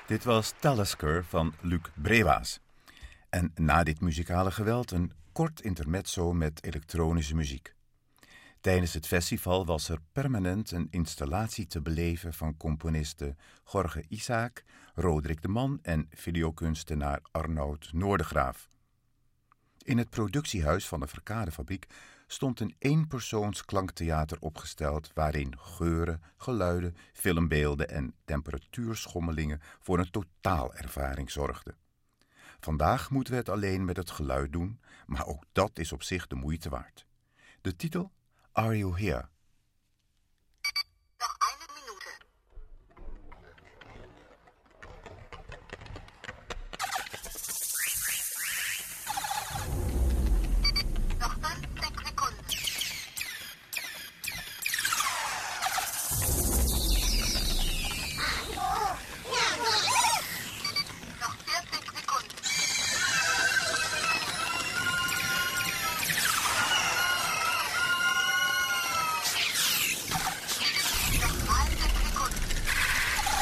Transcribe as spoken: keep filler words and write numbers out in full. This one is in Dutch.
Dit was Talisker van Luc Brewaas. En na dit muzikale geweld een kort intermezzo met elektronische muziek. Tijdens het festival was er permanent een installatie te beleven van componisten Jorge Isaac, Roderick de Man en videokunstenaar Arnoud Noordegraaf. In het productiehuis van de Verkadefabriek stond een eenpersoons klanktheater opgesteld waarin geuren, geluiden, filmbeelden en temperatuurschommelingen voor een totaalervaring zorgden. Vandaag moeten we het alleen met het geluid doen, maar ook dat is op zich de moeite waard. De titel Are You Here